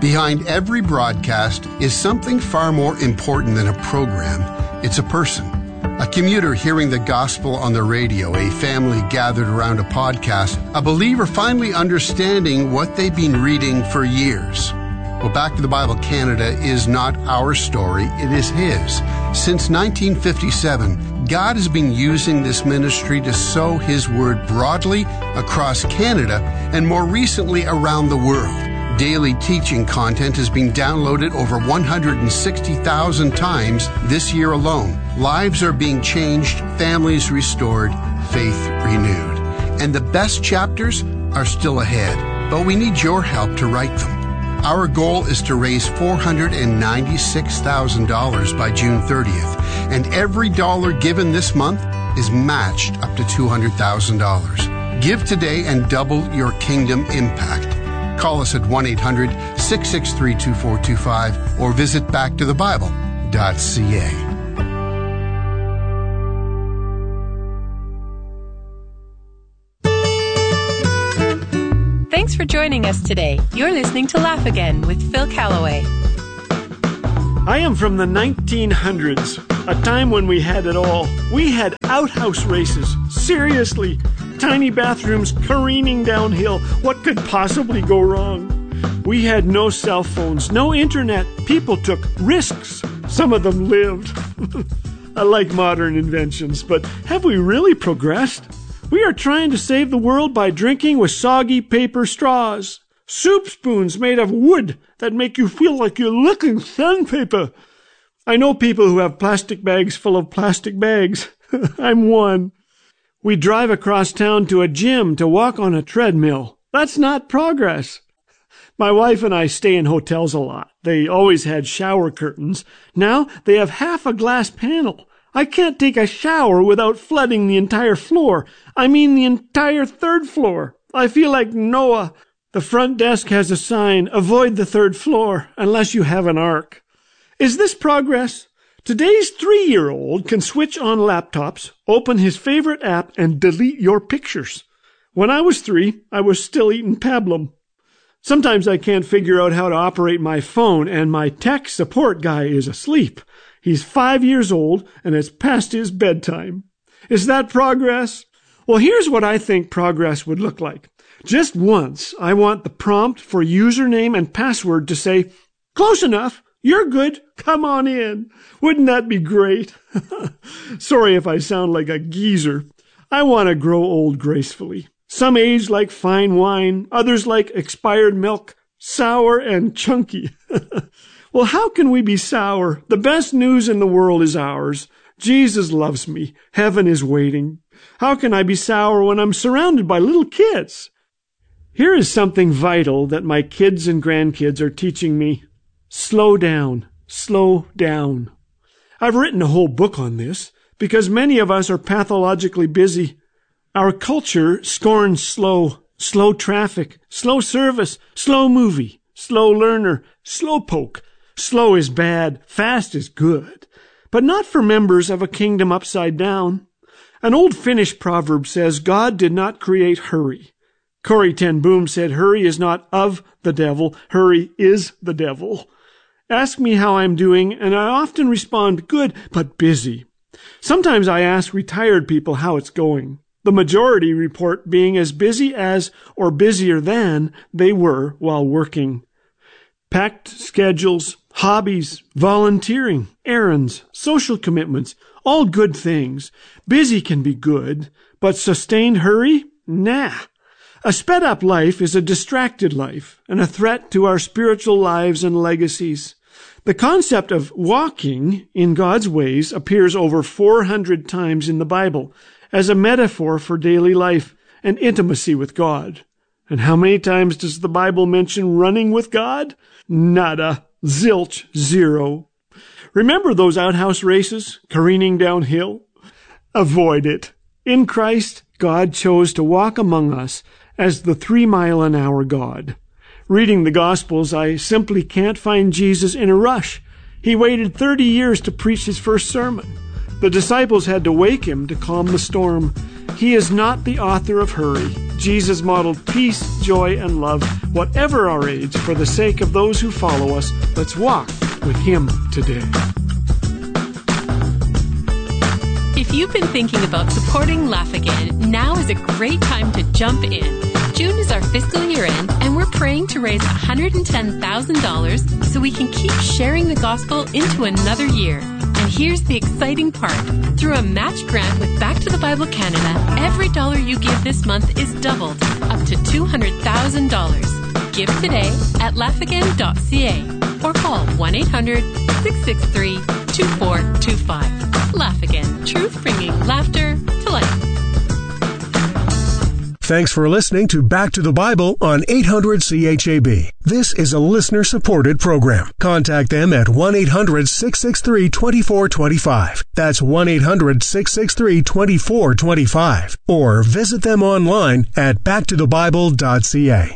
Behind every broadcast is something far more important than a program. It's a person. A commuter hearing the gospel on the radio, a family gathered around a podcast, a believer finally understanding what they've been reading for years. Well, Back to the Bible Canada is not our story, it is His. Since 1957, God has been using this ministry to sow His word broadly across Canada and more recently around the world. Daily teaching content has been downloaded over 160,000 times this year alone. Lives are being changed, families restored, faith renewed. And the best chapters are still ahead, but we need your help to write them. Our goal is to raise $496,000 by June 30th, and every dollar given this month is matched up to $200,000. Give today and double your kingdom impact. Call us at 1-800-663-2425 or visit backtothebible.ca. Thanks for joining us today. You're listening to Laugh Again with Phil Callaway. I am from the 1900s, a time when we had it all. We had outhouse races. Seriously. Tiny bathrooms careening downhill. What could possibly go wrong? We had no cell phones, no internet. People took risks. Some of them lived. I like modern inventions, but have we really progressed? We are trying to save the world by drinking with soggy paper straws. Soup spoons made of wood that make you feel like you're licking sandpaper. I know people who have plastic bags full of plastic bags. I'm one. We drive across town to a gym to walk on a treadmill. That's not progress. My wife and I stay in hotels a lot. They always had shower curtains. Now they have half a glass panel. I can't take a shower without flooding the entire floor. I mean the entire third floor. I feel like Noah. The front desk has a sign, avoid the third floor unless you have an ark. Is this progress? Today's 3-year-old can switch on laptops, open his favorite app, and delete your pictures. When I was 3, I was still eating pablum. Sometimes I can't figure out how to operate my phone, and my tech support guy is asleep. He's 5 years old, and it's past his bedtime. Is that progress? Well, here's what I think progress would look like. Just once, I want the prompt for username and password to say, "Close enough. You're good. Come on in." Wouldn't that be great? Sorry if I sound like a geezer. I want to grow old gracefully. Some age like fine wine, others like expired milk, sour and chunky. Well, how can we be sour? The best news in the world is ours. Jesus loves me. Heaven is waiting. How can I be sour when I'm surrounded by little kids? Here is something vital that my kids and grandkids are teaching me. Slow down. Slow down. I've written a whole book on this because many of us are pathologically busy. Our culture scorns slow traffic, slow service, slow movie, slow learner, slow poke. Slow is bad, fast is good, but not for members of a kingdom upside down. An old Finnish proverb says, God did not create hurry. Corrie ten Boom said, hurry is not of the devil, hurry is the devil. Ask me how I'm doing, and I often respond, good, but busy. Sometimes I ask retired people how it's going. The majority report being as busy as or busier than they were while working. Packed schedules, hobbies, volunteering, errands, social commitments, all good things. Busy can be good, but sustained hurry? Nah. A sped-up life is a distracted life and a threat to our spiritual lives and legacies. The concept of walking in God's ways appears over 400 times in the Bible as a metaphor for daily life and intimacy with God. And how many times does the Bible mention running with God? Nada. Zilch. Zero. Remember those outhouse races careening downhill? Avoid it. In Christ, God chose to walk among us as the 3-mile-an-hour God. Reading the Gospels, I simply can't find Jesus in a rush. He waited 30 years to preach his first sermon. The disciples had to wake him to calm the storm. He is not the author of hurry. Jesus modeled peace, joy, and love, whatever our age, for the sake of those who follow us. Let's walk with Him today. If you've been thinking about supporting Laugh Again, now is a great time to jump in. June is our fiscal year end, and we're praying to raise $110,000 so we can keep sharing the gospel into another year. And here's the exciting part. Through a match grant with Back to the Bible Canada, every dollar you give this month is doubled, up to $200,000. Give today at laughagain.ca or call 1-800-663-2425. Laugh Again, truth bringing laughter to life. Thanks for listening to Back to the Bible on 800 CHAB. This is a listener-supported program. Contact them at 1-800-663-2425. That's 1-800-663-2425. Or visit them online at backtothebible.ca.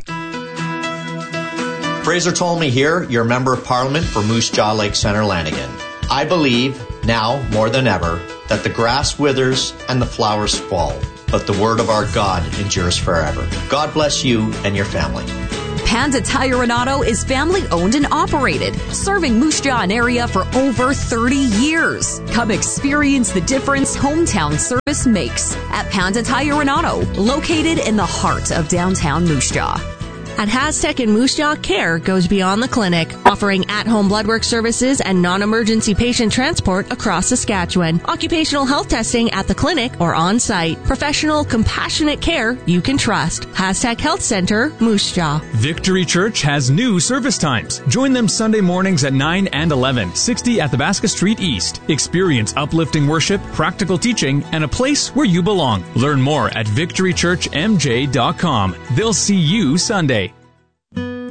Fraser Tolmie here, your Member of Parliament for Moose Jaw Lake Centre, Lanigan. I believe, now more than ever, that the grass withers and the flowers fall, but the word of our God endures forever. God bless you and your family. Panda Tire and Auto is family-owned and operated, serving Moose Jaw and area for over 30 years. Come experience the difference hometown service makes at Panda Tire and Auto, located in the heart of downtown Moose Jaw. At Haztec and Moose Jaw, care goes beyond the clinic, offering at-home blood work services and non-emergency patient transport across Saskatchewan. Occupational health testing at the clinic or on-site. Professional, compassionate care you can trust. Haztec Health Center, Moose Jaw. Victory Church has new service times. Join them Sunday mornings at 9 and 11, 60 Athabasca Street East. Experience uplifting worship, practical teaching, and a place where you belong. Learn more at victorychurchmj.com. They'll see you Sunday.